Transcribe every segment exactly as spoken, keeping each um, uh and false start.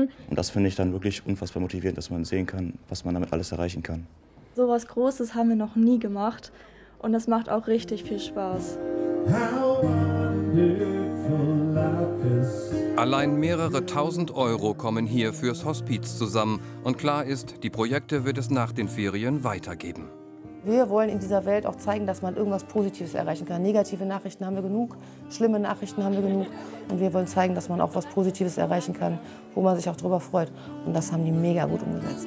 Leben. Und das finde ich dann wirklich unfassbar motivierend, dass man sehen kann, was man damit alles erreichen kann. So was Großes haben wir noch nie gemacht und das macht auch richtig viel Spaß. Allein mehrere tausend Euro kommen hier fürs Hospiz zusammen. Und klar ist, die Projekte wird es nach den Ferien weitergeben. Wir wollen in dieser Welt auch zeigen, dass man irgendwas Positives erreichen kann. Negative Nachrichten haben wir genug, schlimme Nachrichten haben wir genug. Und wir wollen zeigen, dass man auch was Positives erreichen kann, wo man sich auch drüber freut. Und das haben die mega gut umgesetzt.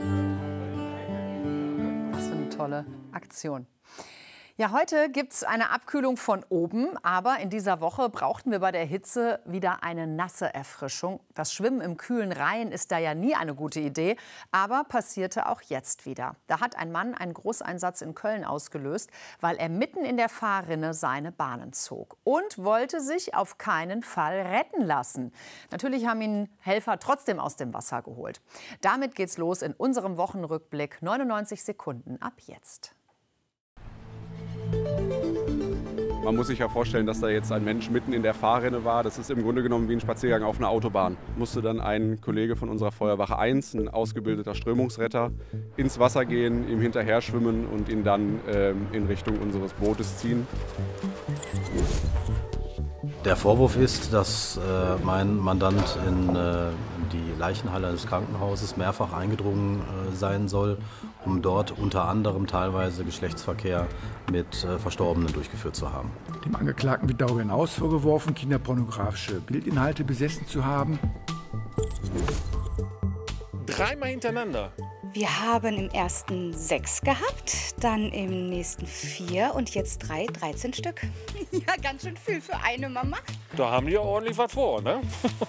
Was für eine tolle Aktion. Ja, heute gibt es eine Abkühlung von oben, aber in dieser Woche brauchten wir bei der Hitze wieder eine nasse Erfrischung. Das Schwimmen im kühlen Rhein ist da ja nie eine gute Idee, aber passierte auch jetzt wieder. Da hat ein Mann einen Großeinsatz in Köln ausgelöst, weil er mitten in der Fahrrinne seine Bahnen zog und wollte sich auf keinen Fall retten lassen. Natürlich haben ihn Helfer trotzdem aus dem Wasser geholt. Damit geht's los in unserem Wochenrückblick. neunundneunzig Sekunden ab jetzt. Man muss sich ja vorstellen, dass da jetzt ein Mensch mitten in der Fahrrinne war. Das ist im Grunde genommen wie ein Spaziergang auf einer Autobahn. Musste dann ein Kollege von unserer Feuerwache eins, ein ausgebildeter Strömungsretter, ins Wasser gehen, ihm hinterher schwimmen und ihn dann ähm, in Richtung unseres Bootes ziehen. Der Vorwurf ist, dass äh, mein Mandant in äh, die Leichenhalle des Krankenhauses mehrfach eingedrungen äh, sein soll, um dort unter anderem teilweise Geschlechtsverkehr mit äh, Verstorbenen durchgeführt zu haben. Dem Angeklagten wird darüber hinaus vorgeworfen, kinderpornografische Bildinhalte besessen zu haben. Dreimal hintereinander. Wir haben im ersten sechs gehabt, dann im nächsten vier und jetzt drei, dreizehn Stück. Ja, ganz schön viel für eine Mama. Da haben die ordentlich was vor, ne?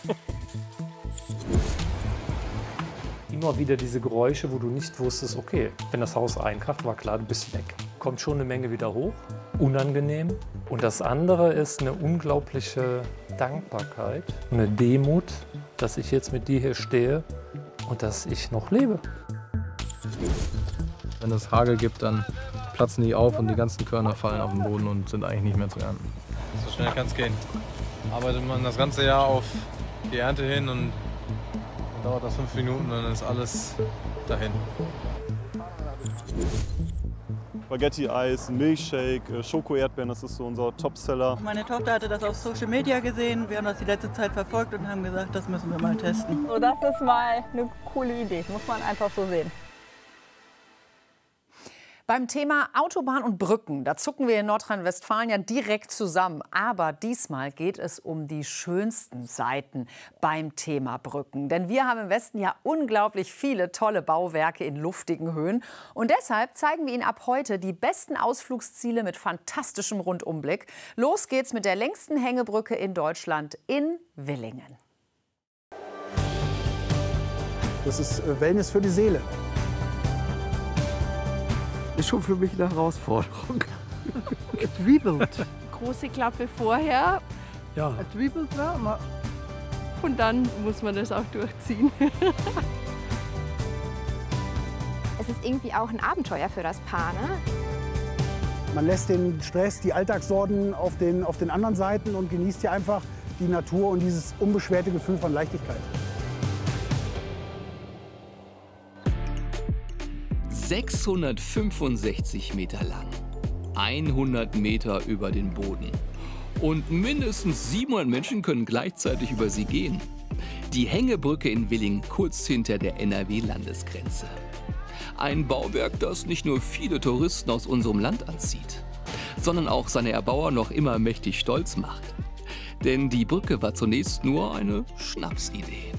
Immer wieder diese Geräusche, wo du nicht wusstest, okay, wenn das Haus einkracht, war klar, du bist weg. Kommt schon eine Menge wieder hoch, unangenehm. Und das andere ist eine unglaubliche Dankbarkeit, eine Demut, dass ich jetzt mit dir hier stehe und dass ich noch lebe. Wenn es Hagel gibt, dann platzen die auf und die ganzen Körner fallen auf den Boden und sind eigentlich nicht mehr zu ernten. So schnell kann es gehen. Arbeitet man das ganze Jahr auf die Ernte hin und dann dauert das fünf Minuten, dann ist alles dahin. Spaghetti-Eis, Milchshake, Schoko-Erdbeeren, das ist so unser Topseller. Meine Tochter hatte das auf Social Media gesehen. Wir haben das die letzte Zeit verfolgt und haben gesagt, das müssen wir mal testen. So, das ist mal eine coole Idee, muss man einfach so sehen. Beim Thema Autobahn und Brücken, da zucken wir in Nordrhein-Westfalen ja direkt zusammen. Aber diesmal geht es um die schönsten Seiten beim Thema Brücken. Denn wir haben im Westen ja unglaublich viele tolle Bauwerke in luftigen Höhen. Und deshalb zeigen wir Ihnen ab heute die besten Ausflugsziele mit fantastischem Rundumblick. Los geht's mit der längsten Hängebrücke in Deutschland in Willingen. Das ist Wellness für die Seele. Ist schon für mich eine Herausforderung. Gedribbelt. Große Klappe vorher. Ja. Gedribbelt war. Und dann muss man das auch durchziehen. Es ist irgendwie auch ein Abenteuer für das Paar, ne? Man lässt den Stress, die Alltagssorgen auf den, auf den anderen Seiten und genießt hier einfach die Natur und dieses unbeschwerte Gefühl von Leichtigkeit. sechshundertfünfundsechzig Meter lang, hundert Meter über den Boden und mindestens siebenhundert Menschen können gleichzeitig über sie gehen. Die Hängebrücke in Willingen, kurz hinter der N R W-Landesgrenze. Ein Bauwerk, das nicht nur viele Touristen aus unserem Land anzieht, sondern auch seine Erbauer noch immer mächtig stolz macht. Denn die Brücke war zunächst nur eine Schnapsidee.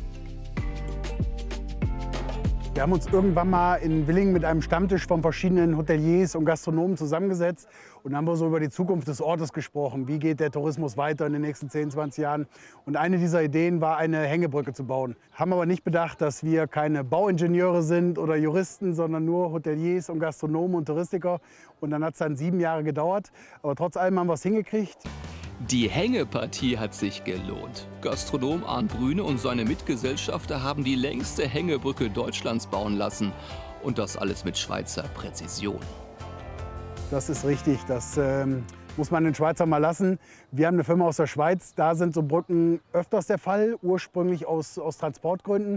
Wir haben uns irgendwann mal in Willingen mit einem Stammtisch von verschiedenen Hoteliers und Gastronomen zusammengesetzt und haben wir so über die Zukunft des Ortes gesprochen. Wie geht der Tourismus weiter in den nächsten zehn, zwanzig Jahren? Und eine dieser Ideen war, eine Hängebrücke zu bauen. Haben aber nicht bedacht, dass wir keine Bauingenieure sind oder Juristen, sondern nur Hoteliers und Gastronomen und Touristiker. Und dann hat es dann sieben Jahre gedauert. Aber trotz allem haben wir es hingekriegt. Die Hängepartie hat sich gelohnt. Gastronom Arndt Brüne und seine Mitgesellschafter haben die längste Hängebrücke Deutschlands bauen lassen. Und das alles mit Schweizer Präzision. Das ist richtig, das ähm, muss man den Schweizer mal lassen. Wir haben eine Firma aus der Schweiz, da sind so Brücken öfters der Fall, ursprünglich aus, aus Transportgründen.